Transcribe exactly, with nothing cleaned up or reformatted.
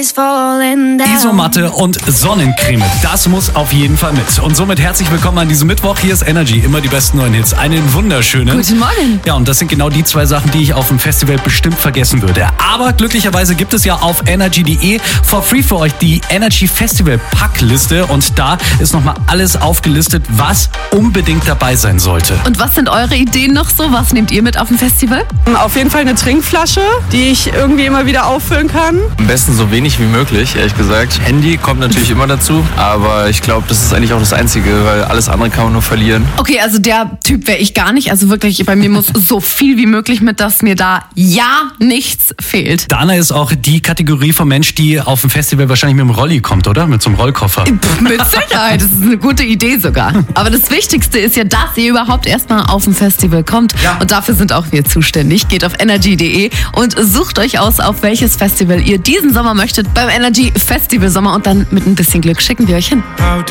Isomatte und Sonnencreme, das muss auf jeden Fall mit. Und somit herzlich willkommen an diesem Mittwoch. Hier ist Energy, immer die besten neuen Hits. Einen wunderschönen Guten Morgen. Ja, und das sind genau die zwei Sachen, die ich auf dem Festival bestimmt vergessen würde. Aber glücklicherweise gibt es ja auf energy punkt de for free für euch die Energy Festival Packliste. Und da ist nochmal alles aufgelistet, was unbedingt dabei sein sollte. Und was sind eure Ideen noch so? Was nehmt ihr mit auf dem Festival? Auf jeden Fall eine Trinkflasche, die ich irgendwie immer wieder auffüllen kann. Am besten so wenig wie möglich, ehrlich gesagt. Handy kommt natürlich immer dazu, aber ich glaube, das ist eigentlich auch das Einzige, weil alles andere kann man nur verlieren. Okay, also der Typ wäre ich gar nicht. Also wirklich, bei mir muss so viel wie möglich mit, dass mir da ja nichts fehlt. Dana ist auch die Kategorie von Mensch, die auf dem Festival wahrscheinlich mit dem Rolli kommt, oder? Mit so einem Rollkoffer. Pff, mit Sicherheit, das ist eine gute Idee sogar. Aber das Wichtigste ist ja, dass ihr überhaupt erstmal auf dem Festival kommt. Ja. Und dafür sind auch wir zuständig. Geht auf energy punkt de und sucht euch aus, auf welches Festival ihr diesen Sommer möchtet. Beim Energy Festival Sommer, und dann mit ein bisschen Glück schicken wir euch hin.